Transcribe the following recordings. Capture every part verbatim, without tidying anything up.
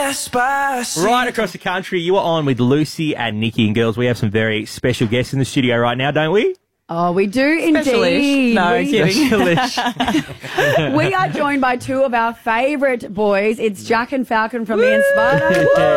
Despacito. Right across the country, you are on with Lucy and Nikki. And girls, we have some very special guests in the studio right now, don't we? Oh, we do indeed. No, we, kidding. we are joined by two of our favourite boys. It's Jack and Falcon from the Inspired.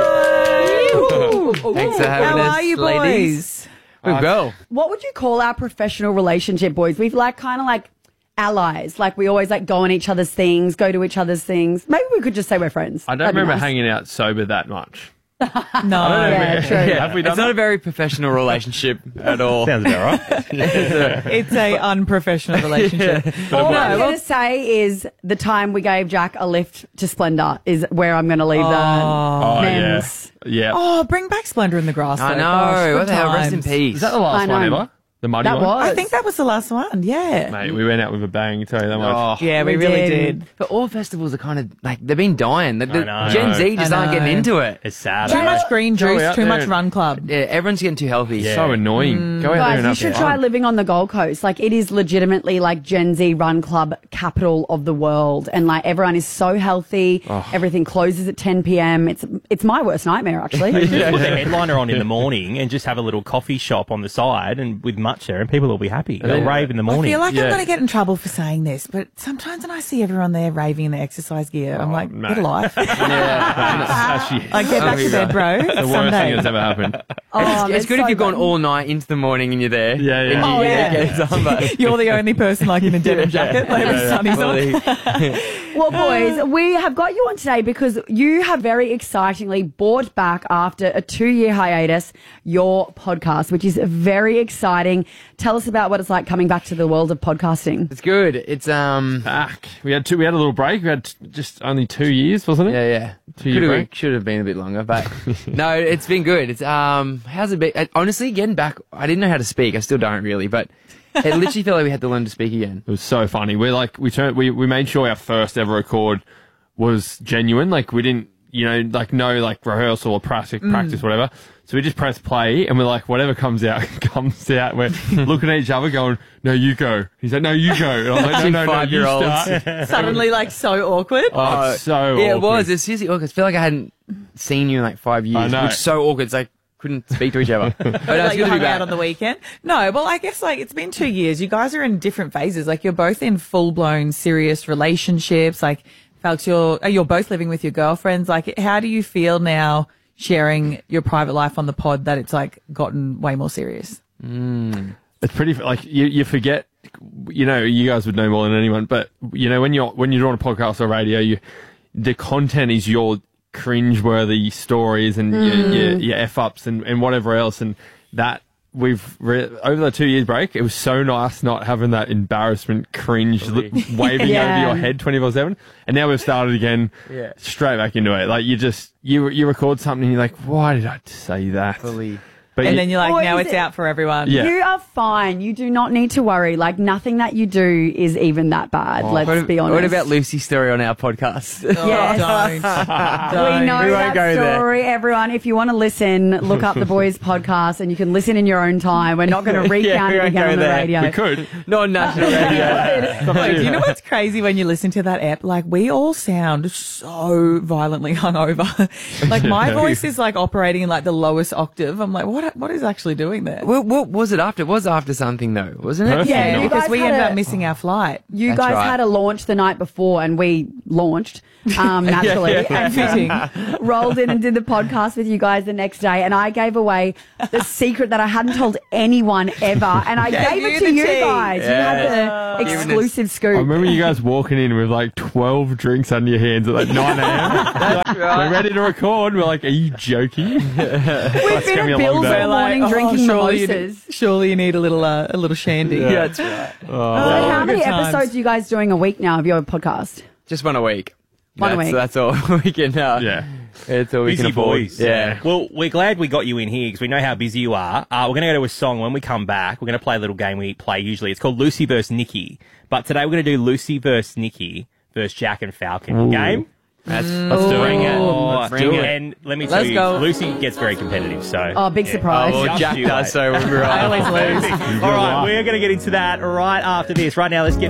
Thanks for having How us, are you ladies. boys? We go. What would you call our professional relationship, boys? We've like kind of like allies. Like we always like go on each other's things, go to each other's things. Maybe we could just say we're friends. I don't That'd be remember nice. hanging out sober that much. No. Yeah, true. Have we done It's not a very professional relationship at all. Sounds about right. It's a unprofessional relationship. All No, I'm well- going to say is the time we gave Jack a lift to Splendor is where I'm going to leave Oh. the Oh, yeah. men's. Yeah. Oh, bring back Splendor in the Grass. I though. know. Gosh, what good the hell? Rest in times. peace. Is that the last I know. one ever? The muddy That one? was. I think that was the last one. Yeah. Mate, we went out with a bang, tell you that much. Oh, Yeah, we, We really did. did. but all festivals are kind of like they've been dying. The, the I know. Gen Z just I aren't know. getting into it. It's sad. Too eh? much green Go juice, out too there much and- run club. Yeah, everyone's getting too healthy. Yeah. So annoying. Go out there Guys, and you have should fun. try living on the Gold Coast. Like, it is legitimately like Gen Z run club capital of the world. And like, everyone is so healthy. Oh. Everything closes at ten p.m. It's it's my worst nightmare, actually. Just put the headliner on in the morning and just have a little coffee shop on the side and with much there and people will be happy. They'll Yeah. rave in the I morning. feel like Yeah. I'm going to get in trouble for saying this, but sometimes when I see everyone there raving in their exercise gear, I'm like, mate. get a life. Yeah. Actually, I get back to bed, bro. the worst Someday. thing that's ever happened. Oh, it's good so if you've gone good. all night into the morning and you're there. Yeah, yeah. And you, Oh, yeah. get it on, but You're the only person like in a denim jacket. Like the sun is on. Well, boys, we have got you on today because you have very excitingly brought back after a two-year hiatus your podcast, which is very exciting. Tell us about what it's like coming back to the world of podcasting. it's good. It's um. Back. We had two. We had a little break. We had t- just only two years, wasn't it? Yeah, yeah. Two-year Could have, break. should have been a bit longer, but no, it's been good. It's um, how's it been? uh, Honestly, getting back, I didn't know how to speak. I still don't really, but it literally felt like we had to learn to speak again. It was so funny. We're like, we turned, we, we made sure our first ever record was genuine. Like, we didn't, you know, like, no, like, rehearsal or practice, practice, whatever. So we just press play and we're like, whatever comes out, comes out. We're looking at each other going, no, you go. He's like, no, you go. And I'm like, no, no, no, you Five-year-olds. start. Suddenly, like, so awkward. Oh, it's so Yeah, it awkward. was. It's seriously awkward. I feel like I hadn't seen you in like five years. I know. Which is so awkward. It's like, couldn't speak to each other. But no, it's Like you good to hung be back. out on the weekend. No, well, I guess like it's been two years. You guys are in different phases. Like you're both in full blown serious relationships. Like, Falks, you're you're both living with your girlfriends. Like, how do you feel now sharing your private life on the pod that it's like gotten way more serious? It's pretty like you, you forget, you know, you guys would know more than anyone, but you know, when you're when you're on a podcast or radio, you the content is your cringeworthy stories and your, your, your f ups and, and whatever else, and that we've re- over the two years break, it was so nice not having that embarrassment cringe li- waving Yeah. over your head twenty four seven, and now we've started again, Yeah. straight back into it. Like you just you you record something, and you're like, why did I say that? Fully. But And you- then you're like, Or now is it's it- out for everyone. Yeah. You are fine. You do not need to worry. Like, nothing that you do is even that bad. Let's What, be honest. what about Lucy's story on our podcast? Oh, Yes. don't. don't. We know We won't that go there. story, everyone. If you want to listen, look up the boys' podcast, and you can listen in your own time. We're not going to recount we it won't again go on the there. radio. we could. Not on national radio. Wait, do you know what's crazy when you listen to that app? Like, we all sound so violently hungover. Like, my Yeah. voice is like operating in like the lowest octave. I'm like, what? What is actually doing there? What, what was it after? It was after something though, wasn't it? Perfect. Yeah, you because guys we had ended a- up missing our flight. You That's guys right. had a launch the night before, and we launched um, naturally. and Fitting. rolled in and did the podcast with you guys the next day, and I gave away the secret that I hadn't told anyone ever, and I Gave gave you it to the you tea. guys. You had the Giving us- exclusive I scoop. remember you guys walking in with like twelve drinks under your hands at like nine a.m. We're ready to record. We're like, are you joking? We've been gonna be a at long Bill's day. all morning oh, drinking surely you, mimosas. need, surely you need a little, uh, a little shandy. Yeah, that's right. So how good many times. episodes are you guys doing a week now of your podcast? Just one a week. One a that's, week. That's all we can. Uh, Yeah. It's all we Busy can afford. boys. Yeah. Well, we're glad we got you in here because we know how busy you are. Uh, we're going to go to a song. When we come back, we're going to play a little game we play usually. It's called Lucy versus Nikki. But today we're going to do Lucy versus Nikki versus Jack and Falcon game. That's, Let's do Bring it. it. Let's bring it. And let me tell Let's you, go. Lucy gets very competitive. So. Oh, big surprise. Oh, Just Jack you does wait. so we'll be I right. always lose. All right, we're going to get into that right after this. Right now, let's get